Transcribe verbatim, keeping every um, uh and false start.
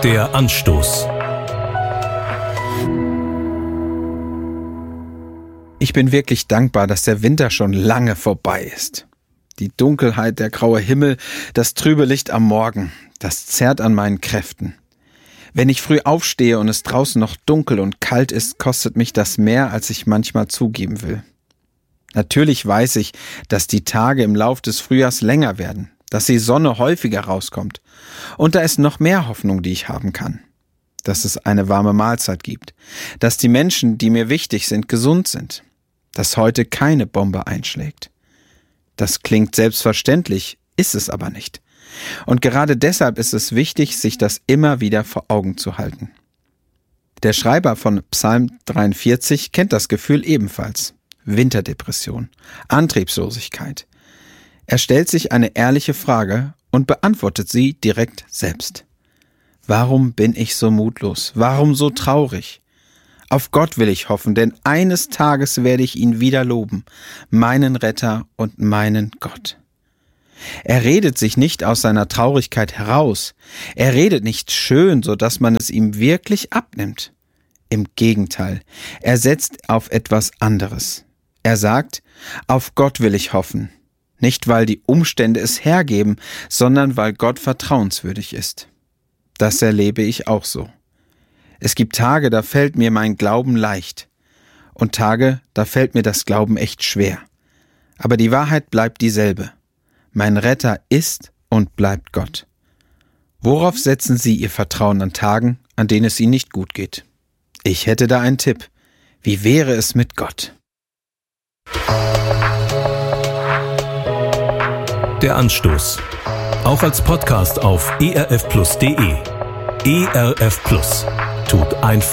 Der Anstoß. Ich bin wirklich dankbar, dass der Winter schon lange vorbei ist. Die Dunkelheit, der graue Himmel, das trübe Licht am Morgen, das zerrt an meinen Kräften. Wenn ich früh aufstehe und es draußen noch dunkel und kalt ist, kostet mich das mehr, als ich manchmal zugeben will. Natürlich weiß ich, dass die Tage im Lauf des Frühjahrs länger werden, dass die Sonne häufiger rauskommt. Und da ist noch mehr Hoffnung, die ich haben kann. Dass es eine warme Mahlzeit gibt, dass die Menschen, die mir wichtig sind, gesund sind, dass heute keine Bombe einschlägt. Das klingt selbstverständlich, ist es aber nicht. Und gerade deshalb ist es wichtig, sich das immer wieder vor Augen zu halten. Der Schreiber von Psalm dreiundvierzig kennt das Gefühl ebenfalls. Winterdepression, Antriebslosigkeit. Er stellt sich eine ehrliche Frage und beantwortet sie direkt selbst. Warum bin ich so mutlos? Warum so traurig? Auf Gott will ich hoffen, denn eines Tages werde ich ihn wieder loben, meinen Retter und meinen Gott. Er redet sich nicht aus seiner Traurigkeit heraus. Er redet nicht schön, so dass man es ihm wirklich abnimmt. Im Gegenteil, er setzt auf etwas anderes. Er sagt, auf Gott will ich hoffen. Nicht, weil die Umstände es hergeben, sondern weil Gott vertrauenswürdig ist. Das erlebe ich auch so. Es gibt Tage, da fällt mir mein Glauben leicht. Und Tage, da fällt mir das Glauben echt schwer. Aber die Wahrheit bleibt dieselbe. Mein Retter ist und bleibt Gott. Worauf setzen Sie Ihr Vertrauen an Tagen, an denen es Ihnen nicht gut geht? Ich hätte da einen Tipp. Wie wäre es mit Gott? Der Anstoß. Auch als Podcast auf e r f plus punkt d e. E R F Plus. Tut einfach